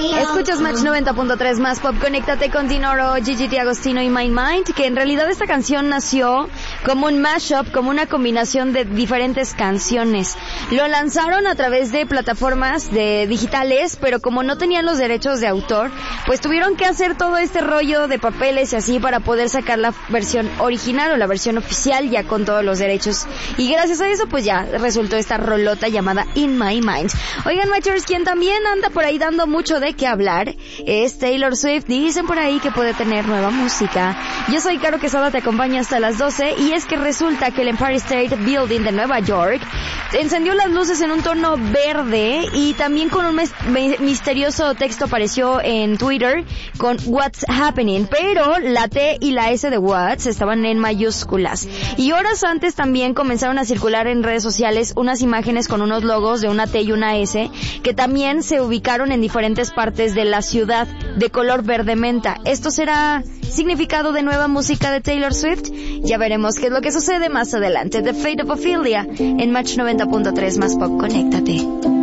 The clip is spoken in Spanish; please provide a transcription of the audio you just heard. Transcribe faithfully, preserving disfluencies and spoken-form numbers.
Escuchas Match noventa punto tres más Pop. Conéctate con Dinoro, Gigi D'Agostino y My Mind, que en realidad esta canción nació como un mashup, como una combinación de diferentes canciones. Lo lanzaron a través de plataformas de digitales, pero como no tenían los derechos de autor, pues tuvieron que hacer todo este rollo de papeles y así para poder sacar la versión original o la versión oficial ya con todos los derechos. Y gracias a eso pues ya resultó esta rolota llamada In My Mind. Oigan, Matchers, quien también anda por ahí dando mucho de qué hablar es Taylor Swift. Dicen por ahí que puede tener nueva música. Yo soy Caro Quesada, te acompaño hasta las doce, y es que resulta que el Empire State Building de Nueva York encendió las luces en un tono verde y también con un mes- misterioso texto apareció en Twitter con What's Happening, pero la T y la S de What's estaban en mayúsculas. Y horas antes también comenzaron a circular en redes sociales unas imágenes con unos logos de una T y una S que también se ubicaron en diferentes partes de la ciudad de color verde menta. ¿Esto será significado de nueva música de Taylor Swift? Ya veremos qué es lo que sucede más adelante. The Fate of Ophelia en Match noventa punto tres más Pop. Conéctate.